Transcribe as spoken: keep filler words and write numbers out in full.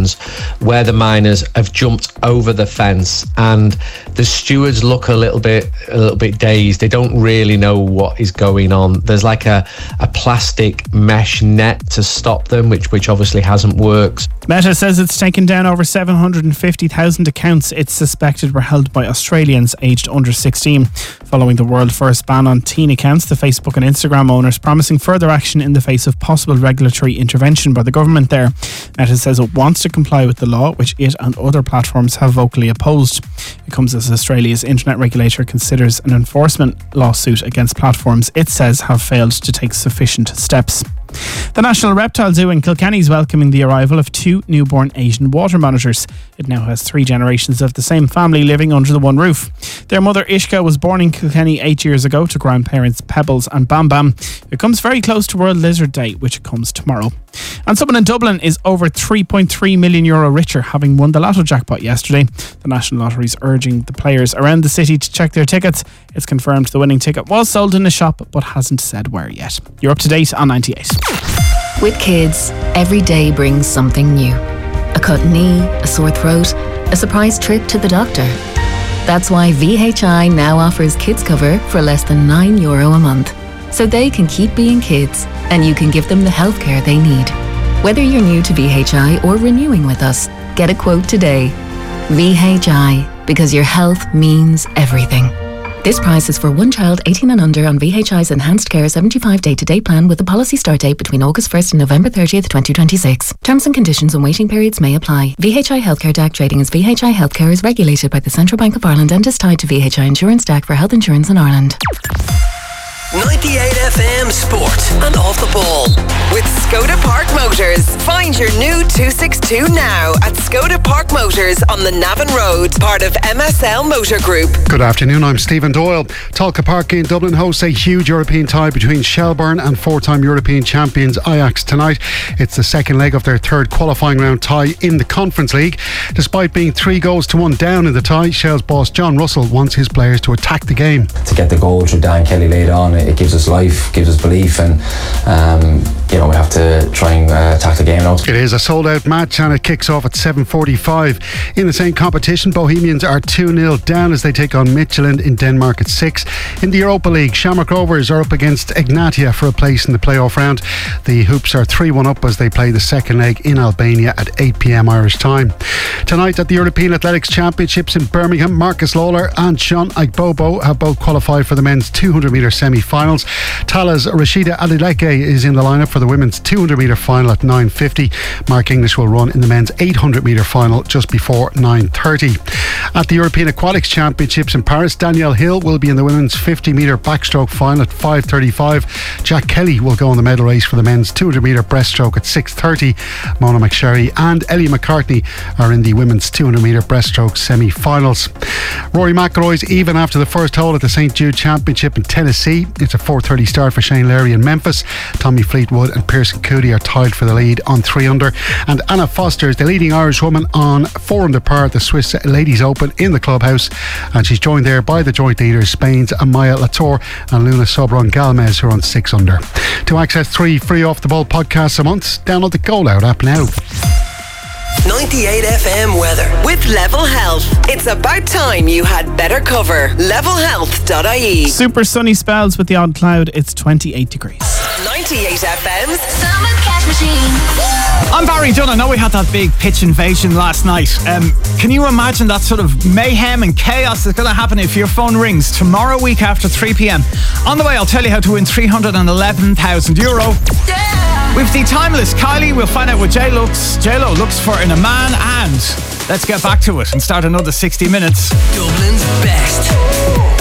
occasions where the minors have jumped over the fence, and the stewards look a little bit a little bit dazed. They don't really know what is going on. There's like a, a plastic mesh net to stop them, which which obviously hasn't worked. Meta says it's taken down over seven hundred fifty thousand accounts it's suspected were held by Australians aged under sixteen. Following the world first ban on teen accounts, the Facebook and Instagram owners promising further action in the face of possible regulatory intervention by the government there. Meta says it wants to comply with the law, which it and other platforms have vocally opposed. It comes as Australia's internet regulator considers an enforcement lawsuit against platforms it says have failed to take sufficient steps. The National Reptile Zoo in Kilkenny is welcoming the arrival of two newborn Asian water monitors. It now has three generations of the same family living under the one roof. Their mother Ishka was born in Kilkenny eight years ago to grandparents Pebbles and Bam Bam. It comes very close to World Lizard Day, which comes tomorrow. And someone in Dublin is over three point three million euro richer, having won the lotto jackpot yesterday. The National Lottery is urging the players around the city to check their tickets. It's confirmed the winning ticket was sold in a shop but hasn't said where yet. You're up to date on ninety-eight. With kids, every day brings something new. A cut knee, a sore throat, a surprise trip to the doctor. That's why V H I now offers kids cover for less than nine euro a month. So they can keep being kids and you can give them the healthcare they need. Whether you're new to V H I or renewing with us, get a quote today. V H I, because your health means everything. This price is for one child eighteen and under on V H I's Enhanced Care seventy-five day-to-day plan with a policy start date between August first and November thirtieth, twenty twenty-six. Terms and conditions and waiting periods may apply. V H I Healthcare D A C trading as V H I Healthcare is regulated by the Central Bank of Ireland and is tied to V H I Insurance D A C for health insurance in Ireland. ninety-eight F M Sport and Off the Ball with Skoda Park Motors. Find your new two sixty-two now at Skoda Park Motors on the Navan Road, part of M S L Motor Group. Good afternoon, I'm Stephen Doyle. Tolka Park in Dublin hosts a huge European tie between Shelbourne and four-time European champions Ajax tonight. It's the second leg of their third qualifying round tie in the Conference League. Despite being three goals to one down in the tie, Shell's boss John Russell wants his players to attack the game. To get the goal through Dan Kelly late on, it gives us life, gives us belief, and um, you know, we have to try and uh, attack the game now. It is a sold out match and it kicks off at seven forty-five. In the same competition, Bohemians are two nil down as they take on Midtjylland in Denmark at six. In the Europa League, Shamrock Rovers are up against Ignatia for a place in the playoff round. The Hoops are three one up as they play the second leg in Albania at eight p.m. Irish time. Tonight at the European Athletics Championships in Birmingham, Marcus Lawler and Sean Igbobo have both qualified for the men's two hundred metre semi-finals. Tala's Rashida Adileke is in the lineup for the women's two hundred metre final at nine fifty. Mark English will run in the men's eight hundred metre final just before nine thirty. At the European Aquatics Championships in Paris, Danielle Hill will be in the women's fifty metre backstroke final at five thirty-five. Jack Kelly will go in the medal race for the men's two hundred metre breaststroke at six thirty. Mona McSherry and Ellie McCartney are in the women's two hundred metre breaststroke semi-finals. Rory McIlroy's even after the first hole at the Saint Jude Championship in Tennessee. It's a four thirty start for Shane Larry in Memphis. Tommy Fleetwood and Pearson Coody are tied for the lead on three under. And Anna Foster is the leading Irish woman on four under par at the Swiss Ladies Open in the clubhouse. And she's joined there by the joint leaders, Spain's Amaya Latour and Luna Sobron Galmez, who are on six under. To access three free Off the Ball podcasts a month, download the Go Loud app now. ninety-eight F M weather with Level Health. It's about time you had better cover. level health dot I E. Super sunny spells with the odd cloud. It's twenty-eight degrees. ninety-eight F M's Summer Cash Machine. I'm Barry Dunn. I know we had that big pitch invasion last night. Um, can you imagine that sort of mayhem and chaos that's going to happen if your phone rings tomorrow week after three p.m? On the way, I'll tell you how to win three hundred eleven thousand euro. Yeah. With the timeless Kylie, we'll find out what J looks J-Lo looks for in a man, and let's get back to it and start another sixty minutes. Dublin's best.